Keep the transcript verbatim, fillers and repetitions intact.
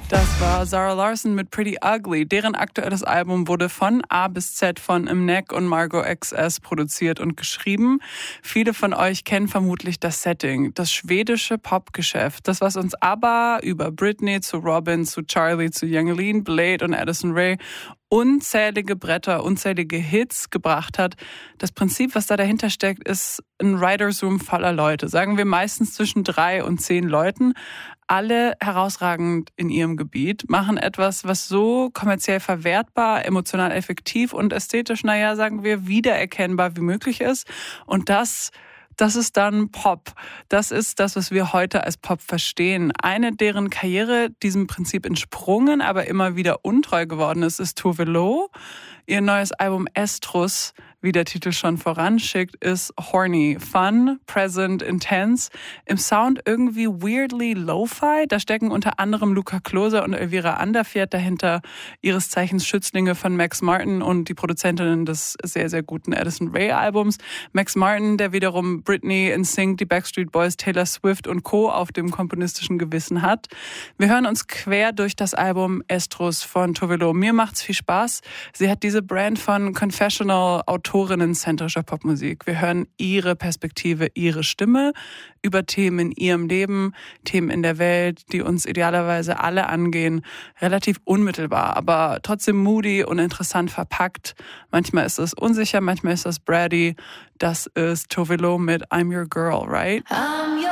Das war Zara Larsson mit Pretty Ugly. Deren aktuelles Album wurde von A bis Z von Mnek und Margot X S produziert und geschrieben. Viele von euch kennen vermutlich das Setting, das schwedische Popgeschäft. Das, was uns ABBA über Britney zu Robin, zu Charlie, zu Yung Lean, Blade und Addison Rae unzählige Bretter, unzählige Hits gebracht hat. Das Prinzip, was da dahinter steckt, ist ein Writers Room voller Leute. Sagen wir meistens zwischen drei und zehn Leuten. Alle herausragend in ihrem Gebiet, machen etwas, was so kommerziell verwertbar, emotional effektiv und ästhetisch, naja, sagen wir, wiedererkennbar wie möglich ist. Und das Das ist dann Pop. Das ist das, was wir heute als Pop verstehen. Eine, deren Karriere diesem Prinzip entsprungen, aber immer wieder untreu geworden ist, ist Tove Lo. Ihr neues Album Estrus, wie der Titel schon voranschickt, ist horny, fun, present, intense. Im Sound irgendwie weirdly lo-fi. Da stecken unter anderem Luca Klose und Elvira Anderfjord dahinter, ihres Zeichens Schützlinge von Max Martin und die Produzentinnen des sehr, sehr guten Addison Rae Albums. Max Martin, der wiederum Britney, N Sync, die Backstreet Boys, Taylor Swift und Co. auf dem komponistischen Gewissen hat. Wir hören uns quer durch das Album Estrus von Tove Lo. Mir macht's viel Spaß. Sie hat diese Brand von Confessional Autorinnen zentrischer Popmusik. Wir hören ihre Perspektive, ihre Stimme über Themen in ihrem Leben, Themen in der Welt, die uns idealerweise alle angehen. Relativ unmittelbar, aber trotzdem moody und interessant verpackt. Manchmal ist es unsicher, manchmal ist es bratty. Das ist Tove Lo mit I'm Your Girl, right?